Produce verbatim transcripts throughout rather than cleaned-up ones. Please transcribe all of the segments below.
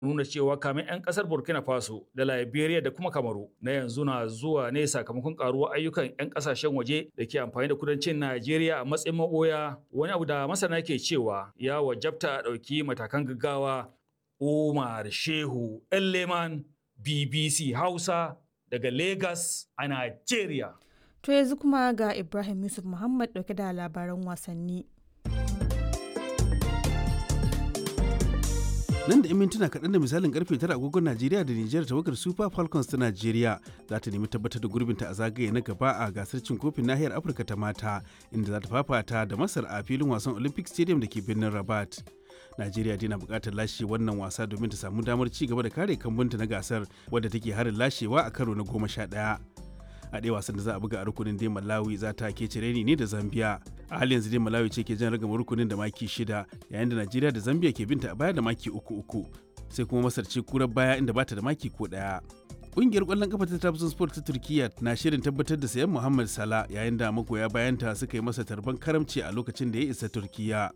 nuna cewa kamin 'yan kasar Burkina Faso da Liberia da kuma Kamaru na yanzu na zuwa ne sakamakon karuwar ayyukan 'yan kasashen waje da ke amfani da kudancin Najeriya a matsayin maboya, wani abu da masana ke cewa ya wajabta a ɗauki matakan gaggawa. Umar Shehu Elleman, B B C Hausa daga Lagos a Najeriya. To yanzu kuma ga Ibrahim Yusuf Muhammad ɗauke da labaran wasanni. Nan da 'yan mintuna kaɗan da misalin karfe tara agogon Najeriya da Nijar, tawagar Super Falcons ta Najeriya za ta nemi tabbatar da gurbinta a zagaye na gaba a gasar cin kofin nahiyar Afirka ta mata, inda za ta fafata da Masar a filin wasan Olympic Stadium da ke birnin Rabat. Najeriya dai na buƙatar lashe wannan wasa domin ta samu damar ci gaba da kare kambunta na gasar, wadda take harin lashewa a karo na goma sha ɗaya. A ɗaya wasan da za a buga a rukunin dai Malawi za ta kece reni ne da Zambia. A halin yanzu dai Malawi ce ke jan ragamar rukunin da maki shida, yayin da Najeriya da Zambia ke binta a baya da maki uku uku. Sai kuma Masar ce kurar baya inda bata da maki ko ɗaya. Ƙungiyar ƙwallon kafa ta Trabzonspor ta Turkiyya na shirin tabbatar da sayan Mohamed Salah, yayin da magoya bayanta suka yi masa tarban karamci a lokacin da ya isa Turkiyya.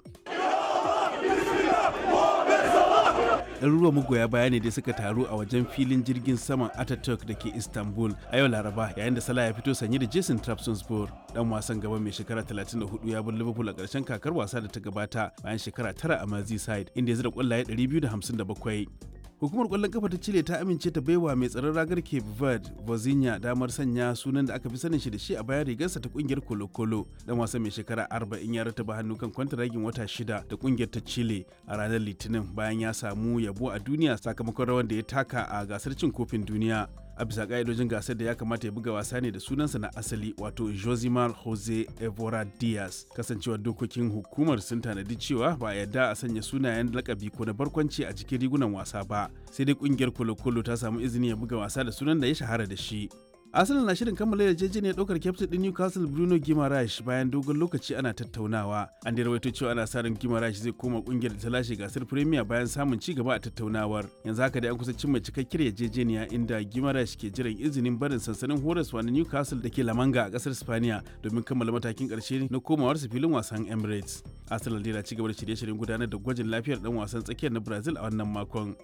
ɗaruruwan magoya baya ne da suka taru a wajen filin jirgin saman Ataturk da ke Istanbul a yau Laraba, yayin da Salah ya fito sanye da Jason Trabzonspor. Dan wasan gaban mai shekara talatin da hudu ya bar Liverpool a ƙarshen kakar wasa da ta gabata bayan shekara tara a Merseyside, inda ya zira ƙwallaye ɗari biyu da hamsin da bakwai. Hukumar ƙwallon kafa ta Chile ta amince ta baiwa mai tsaron ragar Cape Verde, Vozinha, damar sanya sunan da aka fi sanin shi da shi a bayan rigarsa ta ƙungiyar Colo Colo. Dan wasan mai shekara arba'in ya rataba hannu kan kwantaragin wata shida da ƙungiyar ta Chile a ranar Litinin bayan ya samu yabo a duniya sakamakon rawar da ya taka a gasar cin kofin duniya. A bisa ƙa'idojin gasar da ya kamata ya buga wasa ne da sunansa na asali, wato Josimar Jose Evora Diaz. Kasancewar dokokin hukumar sun tanadi cewa ba a yarda a sanya sunayen lakabi ko na barkwanci a cikin rigunan wasa ba, sai dai ƙungiyar Colo Colo ta samu izini ya buga wasa da sunan da ya shahara da shi. Arsenal na shirin kammala yarjejeniyar ɗaukar kyaftin ɗin Newcastle Bruno Guimaraes bayan dogon lokaci ana tattaunawa. An da rawaito cewa ana sa ran Guimaraes zai koma ƙungiyar da ta lashe gasar Premier bayan samun ci gaba a tattaunawar. Yanzu haka dai an kusa cimma cikakkiyar yarjejeniya inda Guimaraes ke jiran izinin barin sansanin horaswa na Newcastle da ke La Manga a ƙasar Spaniya domin kammala matakin ƙarshe na komawarsa filin wasan Emirates. Arsenal dai na ci gaba da shirye-shiryen gudanar da gwajin lafiyar ɗan wasan tsakiyar na Brazil a wannan makon.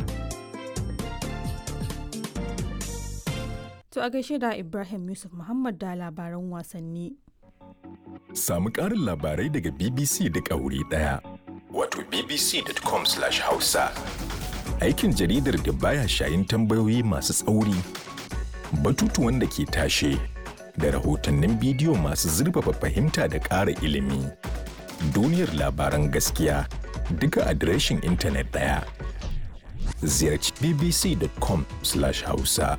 To a gaishe da Ibrahim Yusuf Muhammad da labaran wasanni. Samu ƙarin labarai daga B B C duk a wuri ɗaya. Wato b b c dot com slash hausa. Aikin jaridar da baya shayin tambayoyi masu tsauri, batutuwan da ke tashe, da rahotannin bidiyo masu zurfafa fahimta da ƙara ilimi. Duniyar labaran gaskiya duka adireshin intanet ɗaya. Ziyarci b b c dot com slash hausa.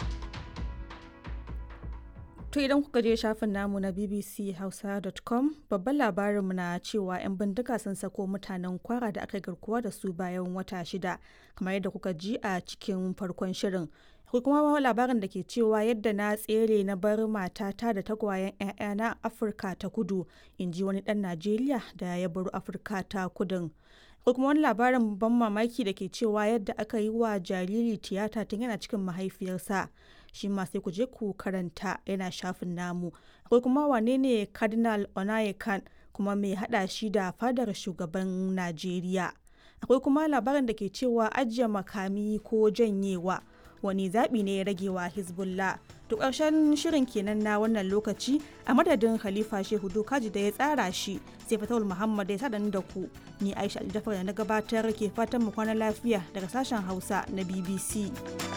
To idan kuka je shafin namu na b b c hausa dot com, babban labarinmu na cewa 'yan bindiga sun sako mutanen Kwara da aka garkuwa da su bayan wata shida, kamar yadda kuka ji a cikin farkon shirin. Akwai kuma labarin da ke cewa yadda na tsere na bar matata da tagwayen 'ya'yana Afirka ta Kudu, in ji wani ɗan Najeriya da ya baro Afirka ta Kudun. Akwai kuma wani labarin ban mamaki da ke cewa yadda aka yi wa jariri tiyata tun yana cikin mahaifiyarsa. Shi ma sai ku je ku karanta, yana shafin namu. Akwai kuma wane ne Cardinal Onayekan, kuma mai hada shi da fadar shugaban Najeriya. Akwai kuma labarin da ke cewa ajiye makami ko janyewa wani zaɓi ne ya rage wa Hezbollah. To ƙarshen shirin kenan na wannan lokaci, a madadin Khalifa Shehu Dokaji da ya tsara shi, sai Fatawul Muhammad ya sada da ku. Ni Aisha Aljafar da na gabatar ke fatan mu kwana lafiya daga sashen Hausa na B B C.